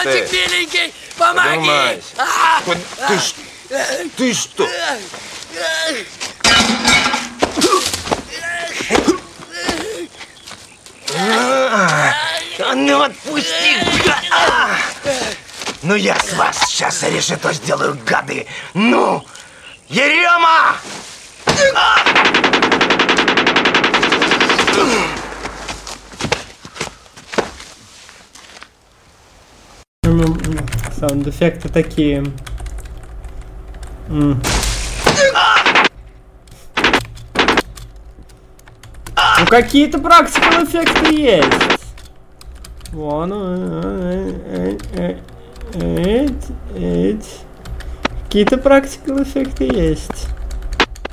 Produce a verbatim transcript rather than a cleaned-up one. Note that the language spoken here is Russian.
Мальчик миленький, помоги! Поднимайся. А! Под- Ты, ш- ты что? А, ну отпусти! А! Ну я с вас сейчас решето сделаю, гады! Ну! Ерема! Саунд-эффекты такие. М. Ну какие-то практикал эффекты есть. Вон. Какие-то практикал эффекты есть.